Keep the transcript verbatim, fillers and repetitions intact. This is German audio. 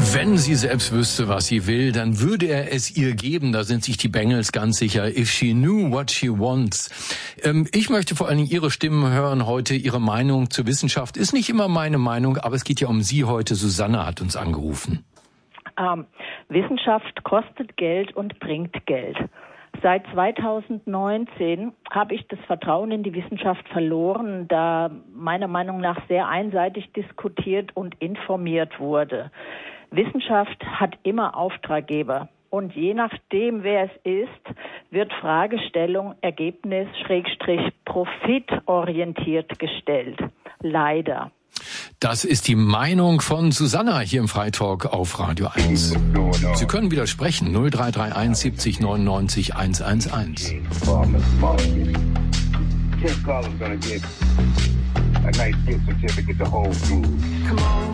Wenn sie selbst wüsste, was sie will, dann würde er es ihr geben. Da sind sich die Bengals ganz sicher. If she knew what she wants. Ähm, ich möchte vor allen Dingen Ihre Stimmen hören heute. Ihre Meinung zur Wissenschaft ist nicht immer meine Meinung, aber es geht ja um Sie heute. Susanne hat uns angerufen. Ähm, Wissenschaft kostet Geld und bringt Geld. Seit zweitausendneunzehn habe ich das Vertrauen in die Wissenschaft verloren, da meiner Meinung nach sehr einseitig diskutiert und informiert wurde. Wissenschaft hat immer Auftraggeber und je nachdem, wer es ist, wird Fragestellung, Ergebnis, Schrägstrich, profitorientiert gestellt. Leider. Das ist die Meinung von Susanna hier im Freitalk auf Radio eins. Sie können widersprechen. null drei drei eins siebzig neunundneunzig hundertelf.